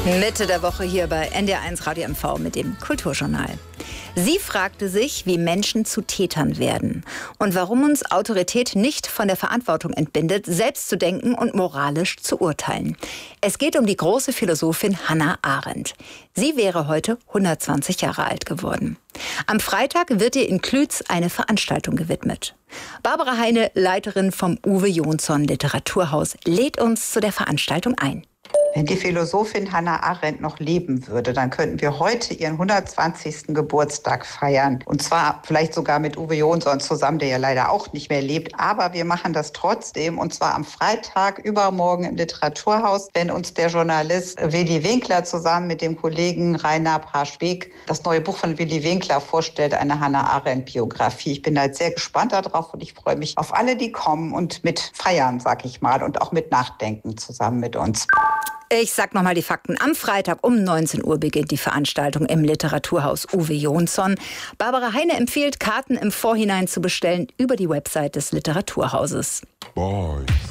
Mitte der Woche hier bei NDR1 Radio MV mit dem Kulturjournal. Sie fragte sich, wie Menschen zu Tätern werden und warum uns Autorität nicht von der Verantwortung entbindet, selbst zu denken und moralisch zu urteilen. Es geht um die große Philosophin Hannah Arendt. Sie wäre heute 120 Jahre alt geworden. Am Freitag wird ihr in Klütz eine Veranstaltung gewidmet. Barbara Heine, Leiterin vom Uwe Jonsson Literaturhaus, lädt uns zu der Veranstaltung ein. Wenn die Philosophin Hannah Arendt noch leben würde, dann könnten wir heute ihren 120. Geburtstag feiern. Und zwar vielleicht sogar mit Uwe Jonsson zusammen, der ja leider auch nicht mehr lebt. Aber wir machen das trotzdem, und zwar am Freitag, übermorgen im Literaturhaus, wenn uns der Journalist Willi Winkler zusammen mit dem Kollegen Rainer Brasch-Weg das neue Buch von Willi Winkler vorstellt, eine Hannah Arendt-Biografie. Ich bin da jetzt sehr gespannt darauf und ich freue mich auf alle, die kommen und mit feiern, sag ich mal, und auch mit nachdenken zusammen mit uns. Ich sag nochmal die Fakten. Am Freitag um 19 Uhr beginnt die Veranstaltung im Literaturhaus Uwe Jonsson. Barbara Heine empfiehlt, Karten im Vorhinein zu bestellen über die Website des Literaturhauses. Boy.